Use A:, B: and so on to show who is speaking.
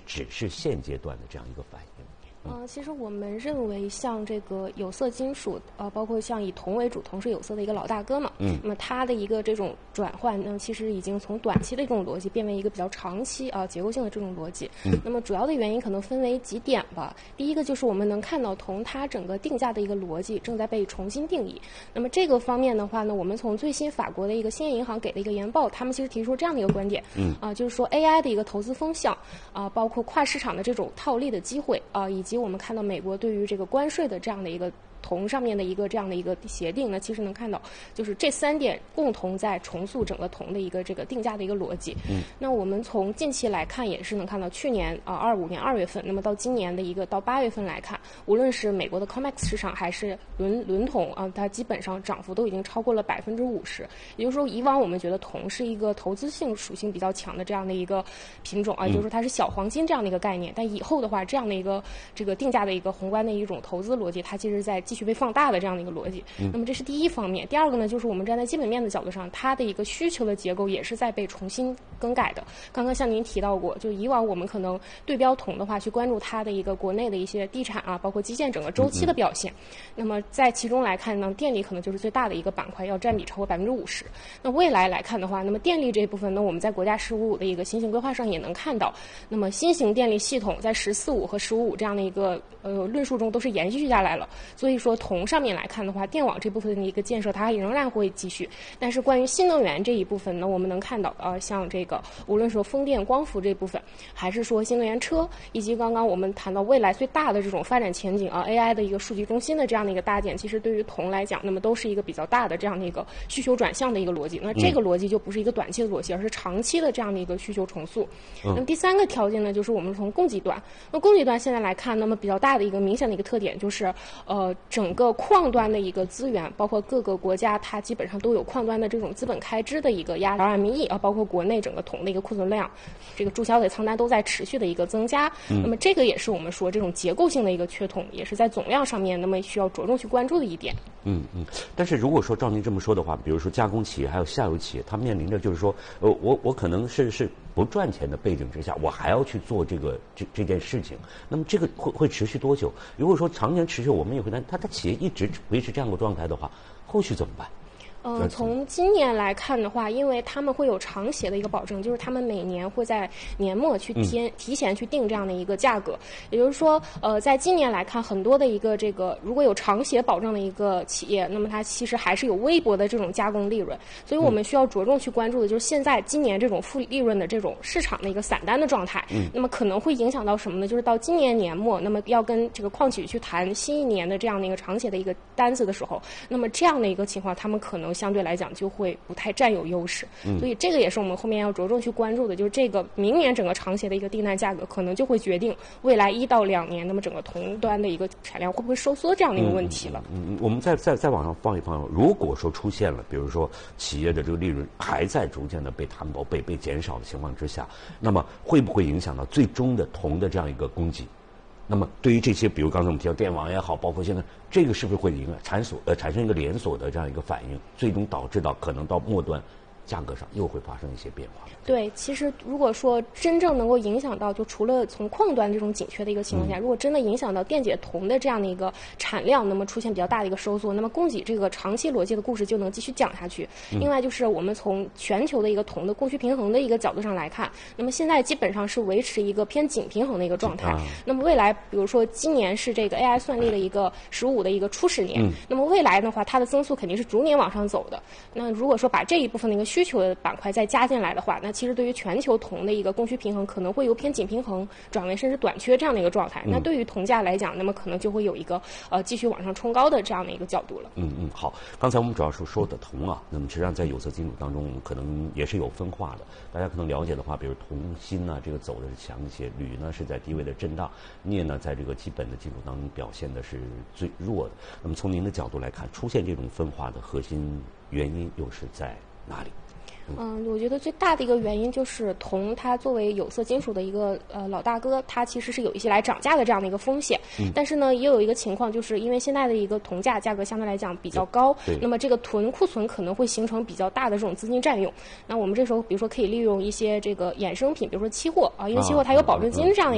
A: 只是现阶段的这样一个反应？
B: 其实我们认为，像这个有色金属，包括像以铜为主，铜是有色的一个老大哥嘛。那么它的一个这种转换呢，其实已经从短期的这种逻辑变为一个比较长期结构性的这种逻辑。那么主要的原因可能分为几点吧。第一个就是我们能看到铜它整个定价的一个逻辑正在被重新定义。那么这个方面的话呢，我们从最新法国的一个兴业银行给的一个研报，他们其实提出这样的一个观点，就是说 AI 的一个投资风向包括跨市场的这种套利的机会以及我们看到美国对于这个关税的这样的一个铜上面的一个这样的一个协定呢，其实能看到就是这3点共同在重塑整个铜的一个这个定价的一个逻辑。那我们从近期来看也是能看到，去年25年2月份，那么到今年的一个到8月份来看，无论是美国的 COMEX 市场还是伦铜它基本上涨幅都已经超过了50%。也就是说，以往我们觉得铜是一个投资性属性比较强的这样的一个品种也就是说它是小黄金这样的一个概念，但以后的话，这样的一个这个定价的一个宏观的一种投资逻辑，它其实在继续被放大的这样的一个逻辑。那么这是第一方面。第二个呢，就是我们站在基本面的角度上，它的一个需求的结构也是在被重新更改的。刚刚像您提到过，就以往我们可能对标铜的话，去关注它的一个国内的一些地产包括基建整个周期的表现。那么在其中来看呢，电力可能就是最大的一个板块，要占比超过50%。那未来来看的话，那么电力这一部分呢，我们在国家15的一个新型规划上也能看到，那么新型电力系统在14.5和15这样的一个论述中都是延续下来了。所以说铜上面来看的话，电网这部分的一个建设它仍然会继续。但是关于新能源这一部分呢，我们能看到像这个无论说风电光伏这部分，还是说新能源车，以及刚刚我们谈到未来最大的这种发展前景AI 的一个数据中心的这样的一个搭建，其实对于铜来讲，那么都是一个比较大的这样的一个需求转向的一个逻辑。那这个逻辑就不是一个短期的逻辑，而是长期的这样的一个需求重塑。那么第3个条件呢，就是我们从供给端。那供给端现在来看，那么比较大的一个明显的一个特点就是整个矿端的一个资源，包括各个国家它基本上都有矿端的这种资本开支的一个压力 RME 包括国内整个铜的一个库存量，这个注销的仓单都在持续的一个增加。那么这个也是我们说这种结构性的一个缺铜，也是在总量上面那么需要着重去关注的一点。
A: 但是如果说照您这么说的话，比如说加工企业还有下游企业，它面临着就是说我可能是不赚钱的背景之下，我还要去做这件事情，那么这个会持续多久？如果说常年持续，我们也会担心，它的企业一直维持这样的状态的话，后续怎么办？
B: 从今年来看的话，因为他们会有长协的一个保证，就是他们每年会在年末去提前去定这样的一个价格。也就是说，在今年来看，很多的一个这个如果有长协保证的一个企业，那么它其实还是有微薄的这种加工利润。所以我们需要着重去关注的就是现在今年这种负利润的这种市场的一个散单的状态。那么可能会影响到什么呢？就是到今年年末，那么要跟这个矿企去谈新一年的这样的一个长协的一个单子的时候，那么这样的一个情况，他们可能相对来讲就会不太占有优势。所以这个也是我们后面要着重去关注的，就是这个明年整个长协的一个订单价格可能就会决定未来1到2年那么整个铜端的一个产量会不会收缩这样的一个问题了。
A: 我们再往上放一放，如果说出现了比如说企业的这个利润还在逐渐的被摊薄被减少的情况之下，那么会不会影响到最终的铜的这样一个供给？那么对于这些比如刚才我们提到电网也好，包括现在这个是不是会产生一个连锁的这样一个反应，最终导致到可能到末端价格上又会发生一些变化？
B: 对，其实如果说真正能够影响到，就除了从矿端这种紧缺的一个情况下，如果真的影响到电解铜的这样的一个产量，那么出现比较大的一个收缩，那么供给这个长期逻辑的故事就能继续讲下去。另外就是我们从全球的一个铜的供需平衡的一个角度上来看，那么现在基本上是维持一个偏紧平衡的一个状态。那么未来比如说今年是这个 AI 算力的一个15的一个初始年，那么未来的话它的增速肯定是逐年往上走的。那如果说把这一部分的一个需求的板块再加进来的话，那其实对于全球铜的一个供需平衡可能会由偏紧平衡转为甚至短缺这样的一个状态。那对于铜价来讲，那么可能就会有一个继续往上冲高的这样的一个角度了。
A: 好，刚才我们主要是说的铜那么实际上在有色金属当中可能也是有分化的。大家可能了解的话，比如铜锌这个走的是强一些，铝呢是在低位的震荡，镍呢在这个基本的金属当中表现的是最弱的。那么从您的角度来看，出现这种分化的核心原因又是在哪里？
B: 我觉得最大的一个原因就是铜，它作为有色金属的一个老大哥，它其实是有一些来涨价的这样的一个风险。但是呢，也有一个情况，就是因为现在的一个铜价格相对来讲比较高，那么这个囤库存可能会形成比较大的这种资金占用。那我们这时候比如说可以利用一些这个衍生品，比如说期货因为期货它有保证金这样的